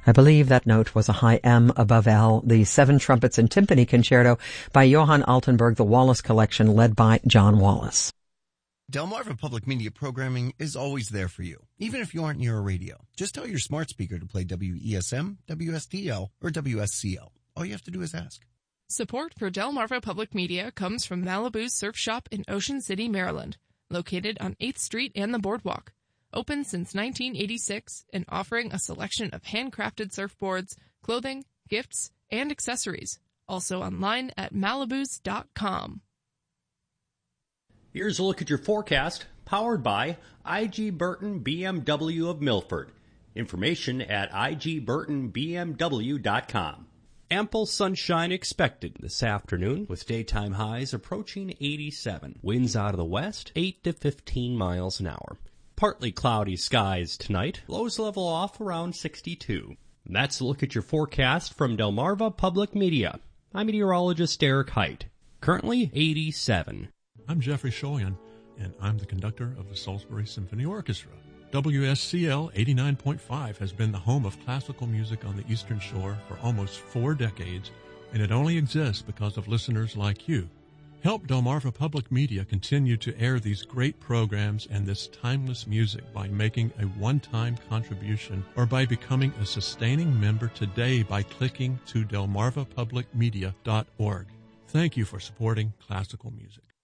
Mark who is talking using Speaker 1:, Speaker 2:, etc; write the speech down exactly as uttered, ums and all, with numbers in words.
Speaker 1: I believe that note was a high M above L, the Seven Trumpets and Timpani Concerto by Johann Altenburg, the Wallace Collection, led by John Wallace.
Speaker 2: Delmarva Public Media programming is always there for you, even if you aren't near a radio. Just tell your smart speaker to play W E S M, W S D L, or W S C L. All you have to do is ask.
Speaker 3: Support for Delmarva Public Media comes from Malibu's Surf Shop in Ocean City, Maryland, located on eighth Street and the Boardwalk. Open since nineteen eighty-six and offering a selection of handcrafted surfboards, clothing, gifts, and accessories. Also online at malibus dot com.
Speaker 4: Here's a look at your forecast, powered by I G Burton B M W of Milford. Information at I G Burton B M W dot com. Ample sunshine expected this afternoon, with daytime highs approaching eighty-seven. Winds out of the west, eight to fifteen miles an hour. Partly cloudy skies tonight. Lows level off around sixty-two. And that's a look at your forecast from Delmarva Public Media. I'm meteorologist Eric Height. Currently eighty-seven.
Speaker 5: I'm Jeffrey Shoyan, and I'm the conductor of the Salisbury Symphony Orchestra. W S C L eighty-nine point five has been the home of classical music on the Eastern Shore for almost four decades, and it only exists because of listeners like you. Help Delmarva Public Media continue to air these great programs and this timeless music by making a one-time contribution or by becoming a sustaining member today by clicking to delmarva public media dot org. Thank you for supporting classical music.